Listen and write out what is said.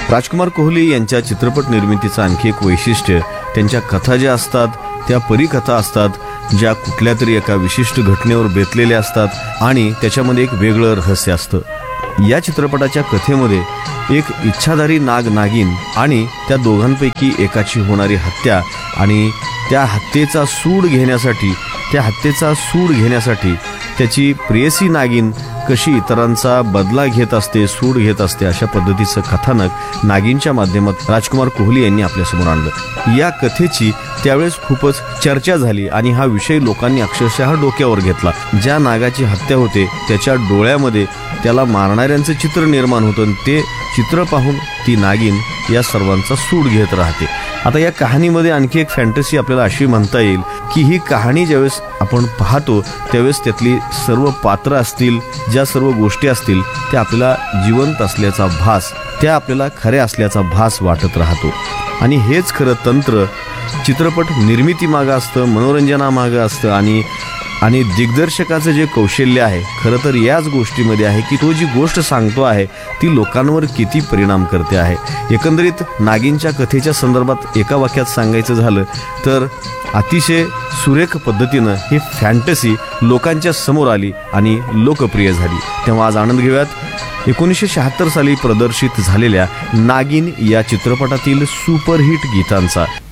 राजकुमार कोहली यांच्या चित्रपट निर्मितीचं आणखी एक वैशिष्ट्य त्यांच्या कथा ज्या असतात त्या परीकथा असतात, ज्या कुठल्या तरी एका विशिष्ट घटनेवर बेतलेल्या असतात आणि त्याच्यामध्ये एक वेगळं रहस्य असतं। या चित्रपटाच्या कथेमध्ये एक इच्छाधारी नाग नागिन आणि त्या दोघांपैकी एकाची होणारी हत्या आणि त्या हत्येचा सूड घेण्यासाठी त्याची प्रेयसी नागिन कशी इतरांचा बदला घेत असते, सूड घेत असते, अशा पद्धतीचं कथानक नागिनच्या माध्यमात राजकुमार कोहली यांनी आपल्यासमोर आणलं। या कथेची त्यावेळेस खूपच चर्चा झाली आणि हा विषय लोकांनी अक्षरशः डोक्यावर घेतला। ज्या नागाची हत्या होते त्याच्या डोळ्यामध्ये त्याला मारणाऱ्यांचं चित्र निर्माण होतं, ते चित्र पाहून ती नागिन या सर्वांचा सूड घेत राहते। आता या कहाणीमध्ये आणखी एक फॅन्टसी आपल्याला अशी म्हणता येईल की ही कहाणी ज्यावेळेस आपण पाहतो त्यावेळेस त्यातली सर्व पात्र असतील, ज्या सर्व गोष्टी असतील त्या आपल्याला जिवंत असल्याचा भास, त्या आपल्याला खऱ्या असल्याचा भास वाटत राहतो। आणि हेच खरं तंत्र चित्रपट निर्मितीमागं असतं, मनोरंजनामागं असतं आणि दिग्दर्शकाचं जे कौशल्य आहे खरं तर याच गोष्टीमध्ये आहे की तो जी गोष्ट सांगतो आहे ती लोकांवर किती परिणाम करते आहे। एकंदरीत नागिनच्या कथेच्या संदर्भात एका वाक्यात सांगायचं झालं तर अतिशय सुरेख पद्धतीनं ही फॅन्टसी लोकांच्या समोर आली आणि लोकप्रिय झाली। तेव्हा आज आनंद घेऊयात 1976 साली प्रदर्शित झालेल्या नागिन या चित्रपटातील सुपरहिट गीतांचा।